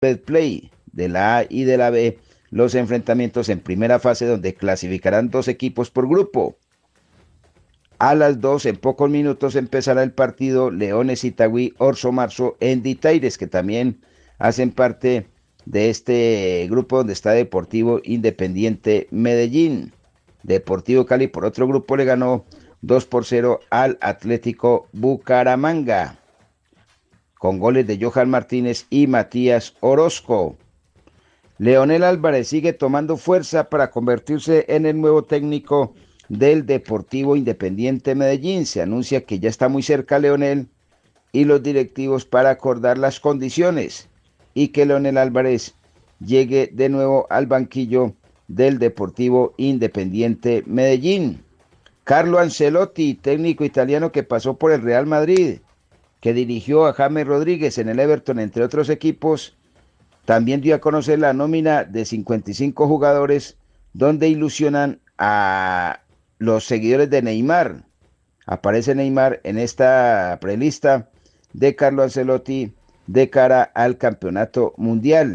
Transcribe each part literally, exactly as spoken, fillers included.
Betplay de la A y de la B los enfrentamientos en primera fase donde clasificarán dos equipos por grupo. A las dos, en pocos minutos, empezará el partido Leones Itagüí, Orso Marzo, en Ditaires, que también hacen parte de este grupo donde está Deportivo Independiente Medellín. Deportivo Cali, por otro grupo, le ganó dos por cero al Atlético Bucaramanga, con goles de Johan Martínez y Matías Orozco. Leonel Álvarez sigue tomando fuerza para convertirse en el nuevo técnico del Deportivo Independiente Medellín. Se anuncia que ya está muy cerca Leonel y los directivos para acordar las condiciones y que Leonel Álvarez llegue de nuevo al banquillo del Deportivo Independiente Medellín. Carlo Ancelotti, técnico italiano que pasó por el Real Madrid, que dirigió a James Rodríguez en el Everton, entre otros equipos, también dio a conocer la nómina de cincuenta y cinco jugadores donde ilusionan a los seguidores de Neymar. Aparece Neymar en esta prelista de Carlo Ancelotti de cara al campeonato mundial.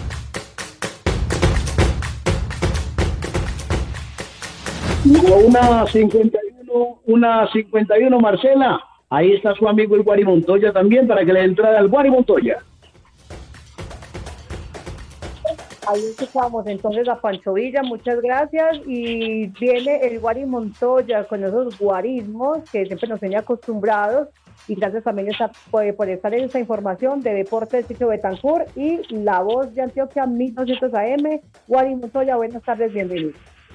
Una cincuenta y uno, una cincuenta y uno, Marcela. Ahí está su amigo el Guari Montoya también para que le entrara al Guari Montoya. Ahí escuchamos entonces a Pancho Villa, muchas gracias, y viene el Guari Montoya con esos guarismos que siempre nos tiene acostumbrados, y gracias también esta, por, por estar en esta información de Deportes Chicho Betancourt y La Voz de Antioquia mil doscientos A M. Guari Montoya, buenas tardes, bienvenido.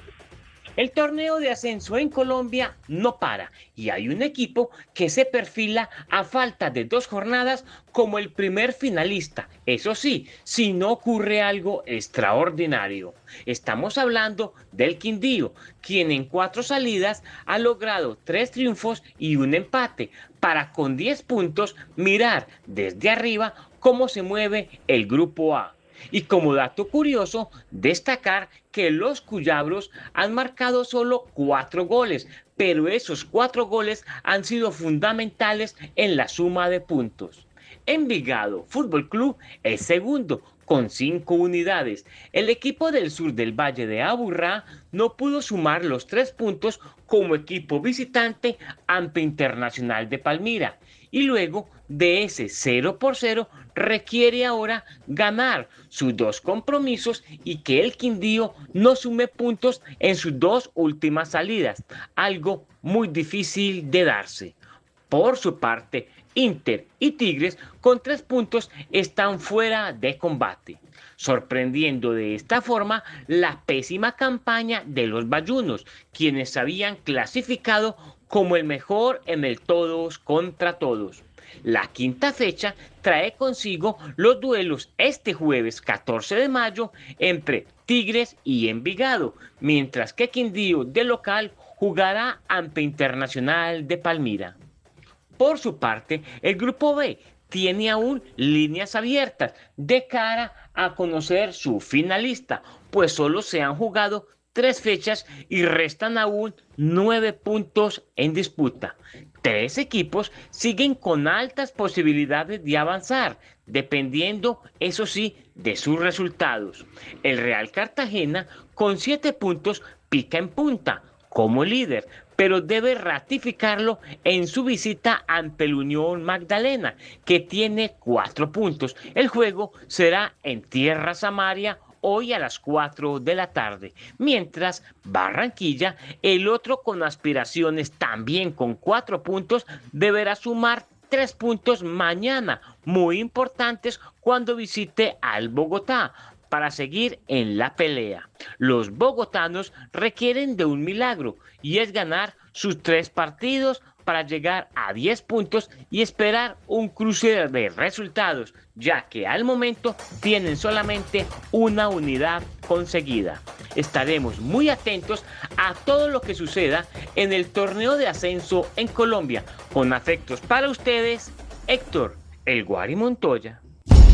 El torneo de ascenso en Colombia no para y hay un equipo que se perfila a falta de dos jornadas como el primer finalista. Eso sí, si no ocurre algo extraordinario. Estamos hablando del Quindío, quien en cuatro salidas ha logrado tres triunfos y un empate para con diez puntos mirar desde arriba cómo se mueve el grupo A. Y como dato curioso, destacar que los cuyabros han marcado solo cuatro goles, pero esos cuatro goles han sido fundamentales en la suma de puntos. Envigado Fútbol Club es segundo con cinco unidades. El equipo del sur del Valle de Aburrá no pudo sumar los tres puntos como equipo visitante ante Internacional de Palmira. Y luego de ese cero por cero requiere ahora ganar sus dos compromisos y que el Quindío no sume puntos en sus dos últimas salidas, algo muy difícil de darse. Por su parte, Inter y Tigres con tres puntos están fuera de combate, sorprendiendo de esta forma la pésima campaña de los bayunos, quienes habían clasificado como el mejor en el todos contra todos. La quinta fecha trae consigo los duelos este jueves catorce de mayo entre Tigres y Envigado, mientras que Quindío de local jugará ante Internacional de Palmira. Por su parte, el grupo B tiene aún líneas abiertas de cara a conocer su finalista, pues solo se han jugado tres fechas y restan aún nueve puntos en disputa. Tres equipos siguen con altas posibilidades de avanzar, dependiendo, eso sí, de sus resultados. El Real Cartagena, con siete puntos, pica en punta como líder, pero debe ratificarlo en su visita ante el Unión Magdalena, que tiene cuatro puntos. El juego será en Tierra Samaria hoy a las cuatro de la tarde, mientras Barranquilla, el otro con aspiraciones también con cuatro puntos, deberá sumar tres puntos mañana, muy importantes cuando visite al Bogotá, para seguir en la pelea. Los bogotanos requieren de un milagro y es ganar sus tres partidos para llegar a diez puntos y esperar un cruce de resultados, ya que al momento tienen solamente una unidad conseguida. Estaremos muy atentos a todo lo que suceda en el torneo de ascenso en Colombia. Con afectos para ustedes, Héctor El Guari Montoya.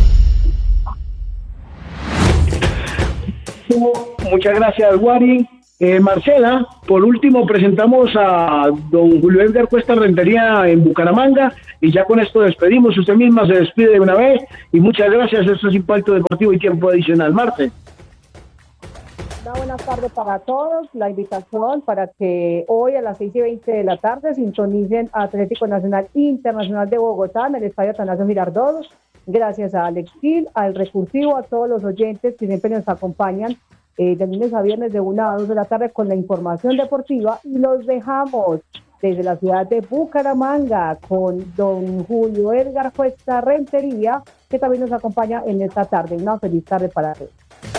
Muchas gracias, Guari. Eh, Marcela, por último presentamos a don Julio Edgar Cuesta Rentería en Bucaramanga y ya con esto despedimos. Usted misma se despide de una vez y muchas gracias. Esto es Impacto Deportivo y Tiempo Adicional. Marte. Una buena tarde para todos. La invitación para que hoy a las seis y veinte de la tarde sintonicen a Atlético Nacional Internacional de Bogotá en el Estadio Atanasio Girardot. Gracias a Alex Gil, al Recursivo, a todos los oyentes que siempre nos acompañan eh, de lunes a viernes de una a dos de la tarde con la información deportiva, y los dejamos desde la ciudad de Bucaramanga con don Julio Edgar Cuesta Rentería, que también nos acompaña en esta tarde. Una feliz tarde para todos.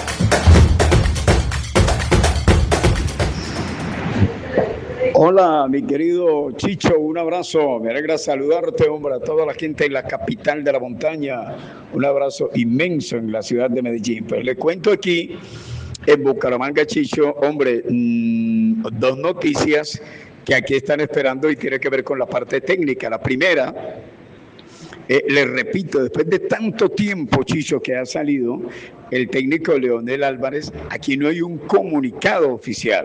Hola, mi querido Chicho, un abrazo. Me alegra saludarte, hombre, a toda la gente en la capital de la montaña. Un abrazo inmenso en la ciudad de Medellín. Pues le cuento aquí en Bucaramanga, Chicho, hombre, mmm, dos noticias que aquí están esperando y tiene que ver con la parte técnica. La primera, eh, les repito, después de tanto tiempo, Chicho, que ha salido el técnico Leonel Álvarez, aquí no hay un comunicado oficial.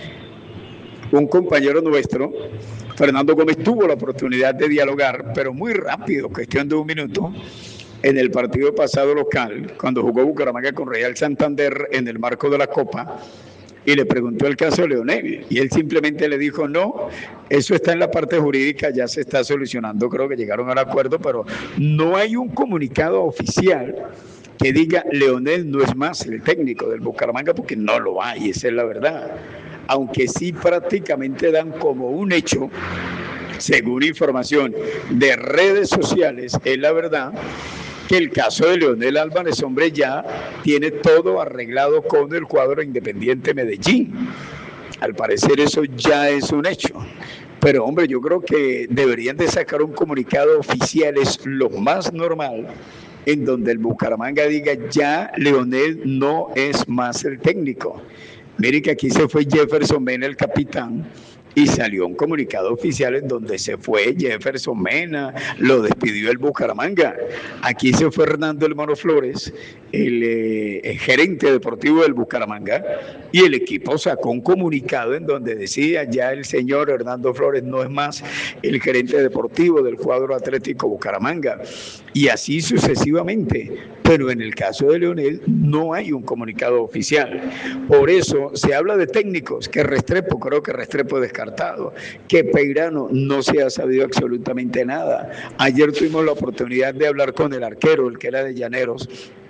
Un compañero nuestro, Fernando Gómez, tuvo la oportunidad de dialogar, pero muy rápido, cuestión de un minuto, en el partido pasado local, cuando jugó Bucaramanga con Real Santander en el marco de la Copa, y le preguntó el caso de Leonel, y él simplemente le dijo, no, eso está en la parte jurídica, ya se está solucionando, creo que llegaron al acuerdo, pero no hay un comunicado oficial que diga Leonel no es más el técnico del Bucaramanga, porque no lo hay, esa es la verdad. Aunque sí prácticamente dan como un hecho, según información de redes sociales, es la verdad que el caso de Leonel Álvarez, hombre, ya tiene todo arreglado con el cuadro Independiente Medellín. Al parecer eso ya es un hecho. Pero, hombre, yo creo que deberían de sacar un comunicado oficial, es lo más normal, en donde el Bucaramanga diga ya Leonel no es más el técnico. Mire que aquí se fue Jefferson Mena, el capitán, y salió un comunicado oficial en donde se fue Jefferson Mena, lo despidió el Bucaramanga. Aquí se fue Hernando Hermano Flores, el, eh, el gerente deportivo del Bucaramanga, y el equipo sacó un comunicado en donde decía ya el señor Hernando Flores no es más el gerente deportivo del cuadro Atlético Bucaramanga, y así sucesivamente. Pero en el caso de Leonel no hay un comunicado oficial. Por eso se habla de técnicos, que Restrepo, creo que Restrepo descartado, que Peirano no se ha sabido absolutamente nada. Ayer tuvimos la oportunidad de hablar con el arquero, el que era de Llaneros,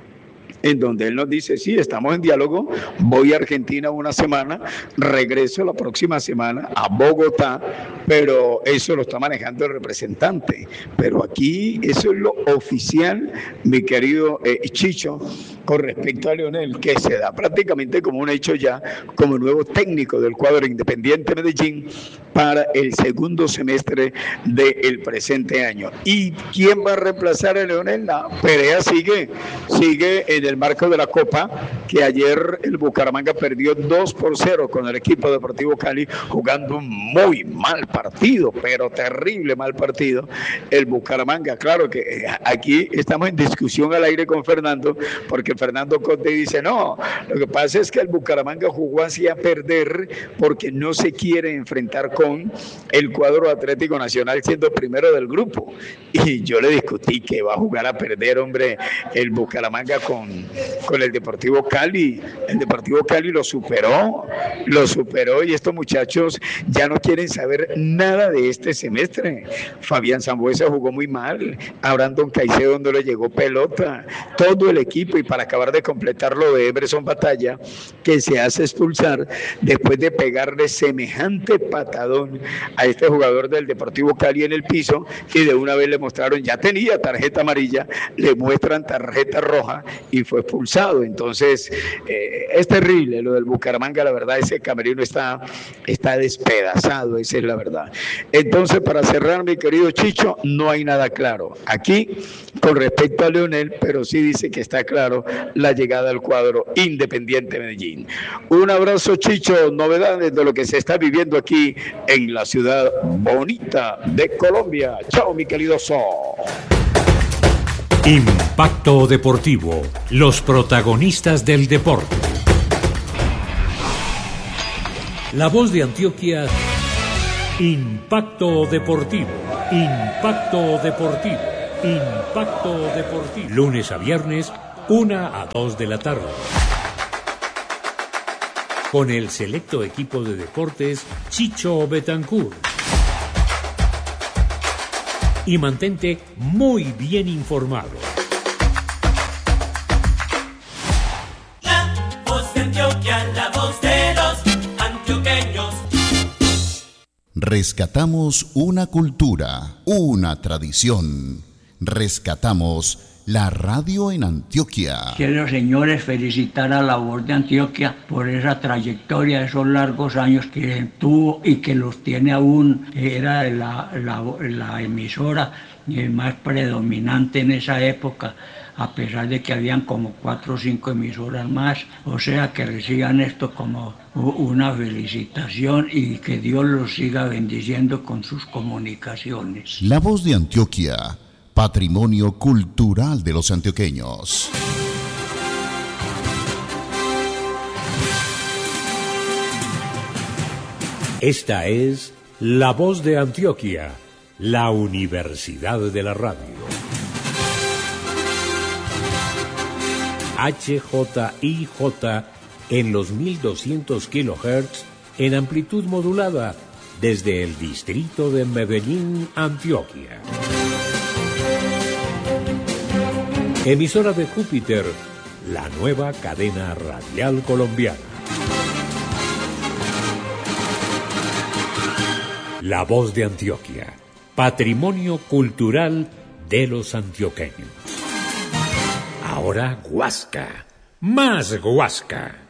en donde él nos dice, sí, estamos en diálogo, voy a Argentina una semana, regreso la próxima semana a Bogotá, pero eso lo está manejando el representante. Pero aquí eso es lo oficial, mi querido eh, Chicho, con respecto a Leonel, que se da prácticamente como un hecho ya, como nuevo técnico del cuadro Independiente Medellín para el segundo semestre del presente año. ¿Y quién va a reemplazar a Leonel? La Perea sigue, sigue en el marco de la Copa, que ayer el Bucaramanga perdió dos por cero con el equipo Deportivo Cali, jugando un muy mal partido, pero terrible mal partido. El Bucaramanga, claro que aquí estamos en discusión al aire con Fernando, porque Fernando Conte dice, no, lo que pasa es que el Bucaramanga jugó así a perder porque no se quiere enfrentar con el cuadro Atlético Nacional siendo primero del grupo. Y yo le discutí que va a jugar a perder, hombre, el Bucaramanga con, con el Deportivo Cali. El Deportivo Cali lo superó, lo superó y estos muchachos ya no quieren saber nada de este semestre. Fabián Sambuesa jugó muy mal, a Brandon Caicedo no le llegó pelota, todo el equipo, y para acabar de completar lo de Emerson Batalla, que se hace expulsar después de pegarle semejante patadón a este jugador del Deportivo Cali en el piso, y de una vez le mostraron, ya tenía tarjeta amarilla, le muestran tarjeta roja y fue expulsado. Entonces eh, es terrible lo del Bucaramanga, la verdad, ese camerino está, está despedazado, esa es la verdad. Entonces, para cerrar, mi querido Chicho, no hay nada claro aquí con respecto a Leonel, pero sí dice que está claro la llegada al cuadro Independiente Medellín. Un abrazo, Chicho, novedades de lo que se está viviendo aquí en la ciudad bonita de Colombia. Chao, mi querido So. Impacto Deportivo, los protagonistas del deporte. La Voz de Antioquia, Impacto Deportivo, Impacto Deportivo, Impacto Deportivo. Lunes a viernes, una a dos de la tarde. Con el selecto equipo de deportes Chicho Betancourt. Y mantente muy bien informado. La Voz de Antioquia, la voz de los antioqueños. Rescatamos una cultura, una tradición. Rescatamos la radio en Antioquia. Quiero, señores, felicitar a La Voz de Antioquia por esa trayectoria, esos largos años que tuvo y que los tiene aún. Era la, la, la emisora más predominante en esa época, a pesar de que habían como cuatro o cinco emisoras más. O sea, que reciban esto como una felicitación y que Dios los siga bendiciendo con sus comunicaciones. La Voz de Antioquia, patrimonio cultural de los antioqueños. Esta es La Voz de Antioquia, la Universidad de la Radio. H J I J en los mil doscientos kilohertz en amplitud modulada desde el distrito de Medellín, Antioquia. Emisora de Júpiter, la nueva cadena radial colombiana. La Voz de Antioquia, patrimonio cultural de los antioqueños. Ahora Huasca, más Huasca.